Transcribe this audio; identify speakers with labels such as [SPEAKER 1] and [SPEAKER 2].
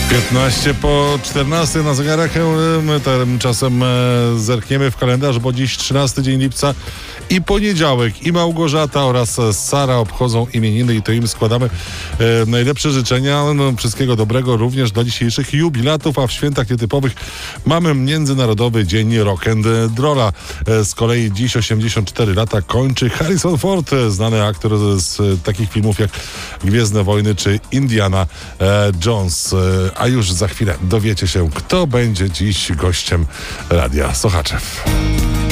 [SPEAKER 1] 15 po 14 na zegarach. My tymczasem zerkniemy w kalendarz, bo dziś 13 dzień lipca i poniedziałek. I Małgorzata oraz Sara obchodzą imieniny i to im składamy najlepsze życzenia. Wszystkiego dobrego również dla dzisiejszych jubilatów, a w świętach nietypowych mamy Międzynarodowy Dzień Rock'n'Rolla. Z kolei dziś 84 lata kończy Harrison Ford, znany aktor z takich filmów jak Gwiezdne Wojny czy Indiana Jones. A już za chwilę dowiecie się, kto będzie dziś gościem Radia Sochaczew.